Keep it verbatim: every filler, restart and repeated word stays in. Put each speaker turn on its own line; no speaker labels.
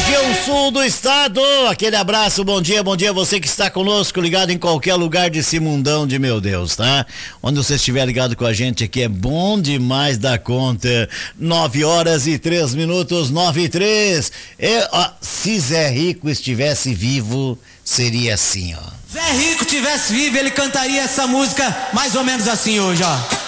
região sul do estado. Aquele abraço, bom dia, bom dia você que está conosco, ligado em qualquer lugar desse mundão de meu Deus, tá? Onde você estiver ligado com a gente aqui é bom demais da conta. Nove horas e três minutos, nove e três. Eu, ó, se Zé Rico estivesse vivo, seria assim, ó.
Zé Rico tivesse vivo, ele cantaria essa música mais ou menos assim hoje, ó.